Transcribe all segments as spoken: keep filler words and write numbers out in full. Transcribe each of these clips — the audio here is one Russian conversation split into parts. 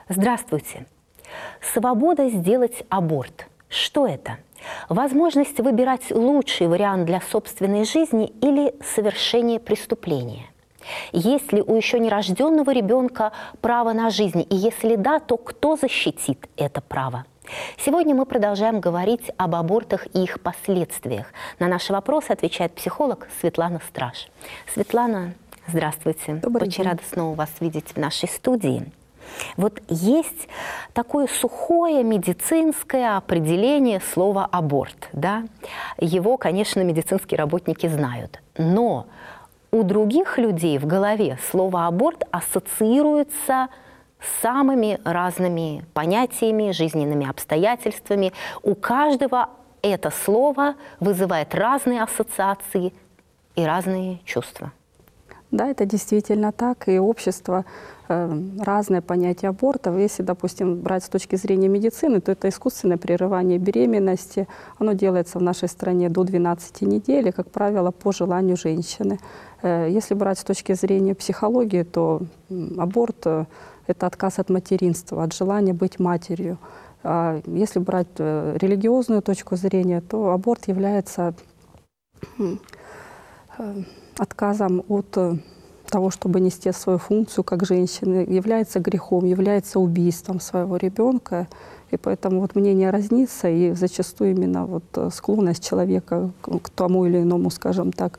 Здравствуйте. Свобода сделать аборт. Что это? Возможность выбирать лучший вариант для собственной жизни или совершение преступления? Есть ли у еще нерожденного ребенка право на жизнь? И если да, то кто защитит это право? Сегодня мы продолжаем говорить об абортах и их последствиях. На наши вопросы отвечает психолог Светлана Страж. Светлана, здравствуйте. Добрый Очень день. рада снова вас видеть в нашей студии. Вот есть такое сухое медицинское определение слова «аборт». Да? Его, конечно, медицинские работники знают. Но у других людей в голове слово «аборт» ассоциируется с самыми разными понятиями, жизненными обстоятельствами. У каждого это слово вызывает разные ассоциации и разные чувства. Да, это действительно так, и общество э, разное понятие абортов. Если, допустим, брать с точки зрения медицины, то это искусственное прерывание беременности. Оно делается в нашей стране до двенадцати недель, и, как правило, по желанию женщины. Э, если брать с точки зрения психологии, то м, аборт э, – это отказ от материнства, от желания быть матерью. А если брать э, религиозную точку зрения, то аборт является э, э, отказом от того, чтобы нести свою функцию как женщины, является грехом, является убийством своего ребенка. И поэтому вот мнение разнится, и зачастую именно вот склонность человека к тому или иному, скажем так,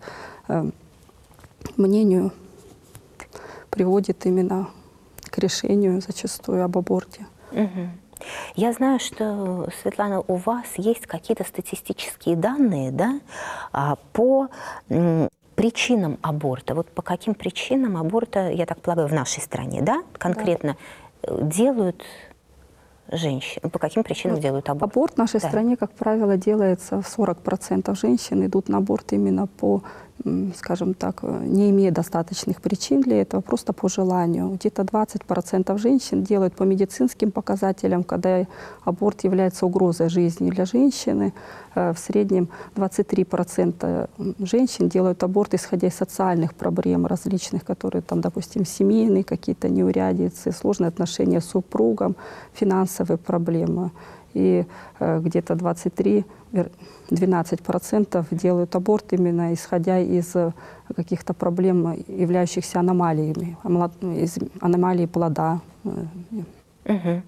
мнению приводит именно к решению зачастую об аборте. Угу. Я знаю, что, Светлана, у вас есть какие-то статистические данные, да, по причинам аборта. Вот по каким причинам аборта, я так полагаю, в нашей стране, да, конкретно да. делают женщины? По каким причинам вот делают аборт? Аборт в нашей да. стране, как правило, делается в сорок процентов женщин идут на аборт именно по, скажем так, не имея достаточных причин для этого, просто по желанию. Где-то двадцать процентов женщин делают по медицинским показателям, когда аборт является угрозой жизни для женщины. В среднем двадцать три процента женщин делают аборт, исходя из социальных проблем различных, которые, там, допустим, семейные какие-то неурядицы, сложные отношения с супругом, финансовые проблемы. И э, где-то двадцать три — двенадцать процентов делают аборт именно исходя из э, каких-то проблем, являющихся аномалиями, из аномалии плода. Угу.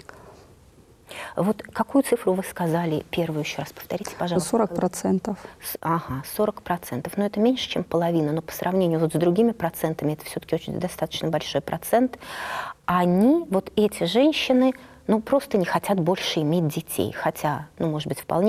Вот какую цифру вы сказали первую, еще раз повторите, пожалуйста. сорок процентов. Ага, сорок процентов. Но это меньше, чем половина, но по сравнению вот с другими процентами, это все-таки очень достаточно большой процент. Они, вот эти женщины, ну, просто не хотят больше иметь детей. Хотя, ну, может быть, вполне